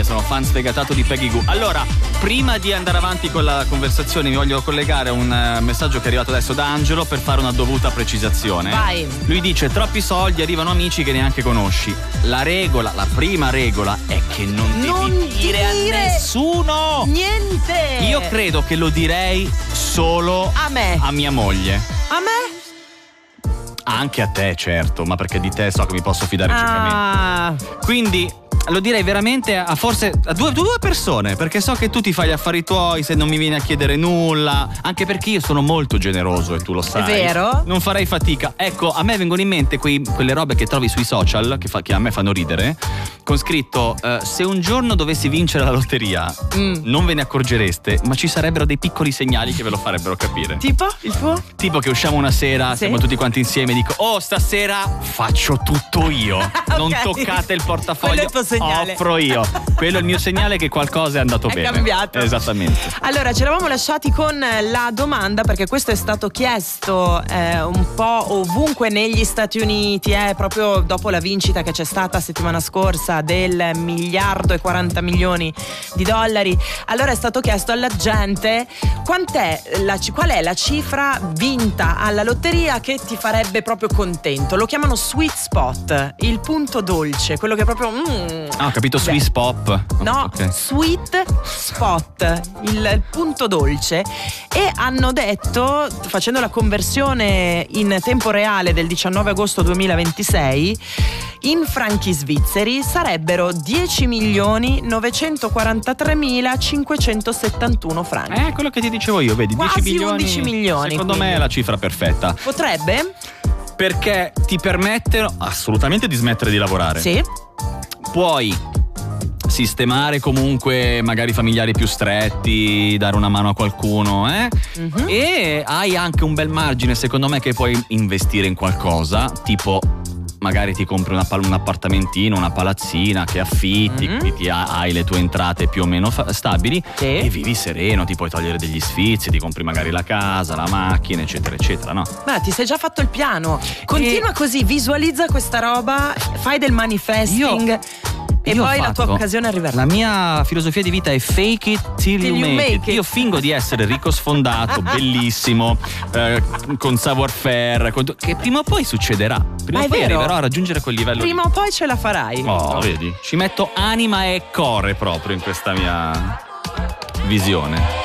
mia, sono fan sfegatato di Peggy Goo. Allora, prima di andare avanti con la conversazione, mi voglio collegare a un messaggio che è arrivato adesso da Angelo per fare una dovuta precisazione. Vai. Lui dice: troppi soldi, arrivano amici che neanche conosci. La prima regola è che non devi dire a nessuno niente. Io credo che lo direi solo a me, a mia moglie. A me? Anche a te, certo, ma perché di te so che mi posso fidare ciecamente. Quindi lo direi veramente a forse a due persone, perché so che tu ti fai gli affari tuoi, se non mi vieni a chiedere nulla, anche perché io sono molto generoso e tu lo sai. È vero? Non farei fatica. Ecco, a me vengono in mente quelle robe che trovi sui social che a me fanno ridere, con scritto se un giorno dovessi vincere la lotteria non ve ne accorgereste, ma ci sarebbero dei piccoli segnali che ve lo farebbero capire. Tipo? Il tuo? Tipo che usciamo una sera, sì, siamo tutti quanti insieme, dico: oh, stasera faccio tutto io. Non toccate il portafoglio. Quello è il tuo segnale. Offro io. Quello è il mio segnale che qualcosa è andato bene. È cambiato. Esattamente. Allora, ci eravamo lasciati con la domanda, perché questo è stato chiesto un po' ovunque negli Stati Uniti, proprio dopo la vincita che c'è stata settimana scorsa del $1,40 miliardi. Allora è stato chiesto alla gente qual è la cifra vinta alla lotteria che ti farebbe proprio contento. Lo chiamano sweet spot, il punto dolce, quello che proprio ho capito, Swiss Pop. No, okay. Sweet spot, il punto dolce. E hanno detto, facendo la conversione in tempo reale del 19 agosto 2026, in franchi svizzeri sarebbero 10.943.571 franchi. Quello che ti dicevo io, vedi, quasi 10 milioni. 11 milioni. Secondo me è la cifra perfetta. Potrebbe? Perché ti permettono assolutamente di smettere di lavorare. Sì. Puoi sistemare comunque magari familiari più stretti, dare una mano a qualcuno, e hai anche un bel margine, secondo me, che puoi investire in qualcosa, tipo magari ti compri un appartamentino, una palazzina che affitti, quindi hai le tue entrate più o meno stabili, e vivi sereno, ti puoi togliere degli sfizi, ti compri magari la casa, la macchina, eccetera eccetera, no? Ma ti sei già fatto il piano. Continua così, visualizza questa roba, fai del manifesting. E poi la tua occasione arriverà. La mia filosofia di vita è fake it till you make it. Io fingo di essere ricco sfondato, bellissimo, con savoir faire, che prima o poi succederà. Prima o poi arriverò a raggiungere quel livello. Prima o poi ce la farai. Oh, vedi? Ci metto anima e core proprio in questa mia visione.